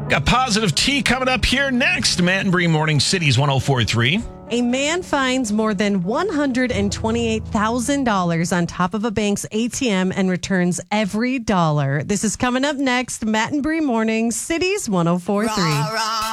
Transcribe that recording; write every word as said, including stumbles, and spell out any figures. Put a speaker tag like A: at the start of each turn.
A: Got Positive Tea coming up here next. Matt and Bree Morning Cities one oh four point three.
B: A man finds more than one hundred twenty-eight thousand dollars on top of a bank's A T M and returns every dollar. This is coming up next. Matt and Bree Morning Cities one oh four point three.